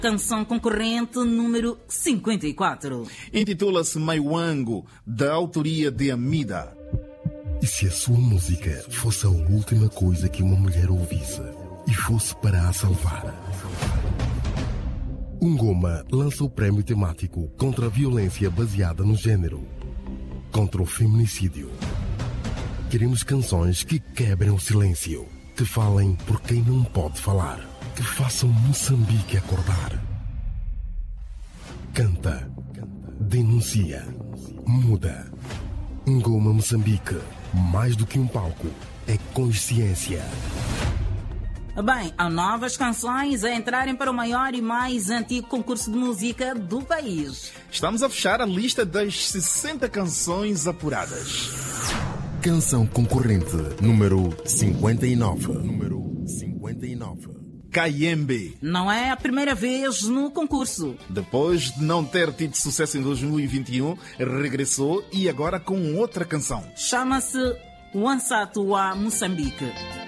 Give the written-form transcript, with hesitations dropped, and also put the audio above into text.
Canção concorrente número 54. Intitula-se Maiwango, da autoria de Amida. E se a sua música fosse a última coisa que uma mulher ouvisse e fosse para a salvar? Ngoma lança o prémio temático contra a violência baseada no género, contra o feminicídio. Queremos canções que quebrem o silêncio, que falem por quem não pode falar, que façam Moçambique acordar. Canta, denuncia, muda. Ngoma Moçambique, mais do que um palco, é consciência. Bem, há novas canções a entrarem para o maior e mais antigo concurso de música do país. Estamos a fechar a lista das 60 canções apuradas. Canção concorrente número 59. Kayembe. Não é a primeira vez no concurso. Depois de não ter tido sucesso em 2021, regressou e agora com outra canção. Chama-se Wansatu wa Moçambique.